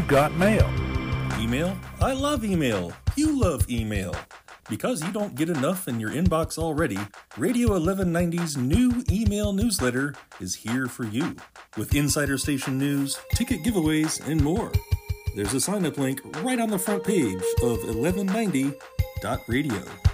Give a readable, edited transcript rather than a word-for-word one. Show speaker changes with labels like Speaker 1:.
Speaker 1: got mail.
Speaker 2: Email? I love email. You love email. Because you don't get enough in your inbox already, Radio 1190's new email newsletter is here for you, with insider station news, ticket giveaways, and more. There's a sign-up link right on the front page of 1190.radio.